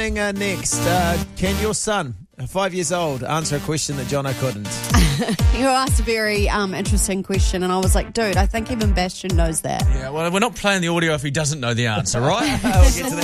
Next, can your son, 5 years old, answer a question that Jono couldn't? You asked a very interesting question, and I was like, dude, I think even Bastian knows that. Yeah, well, we're not playing the audio if he doesn't know the answer, right? We'll get to that.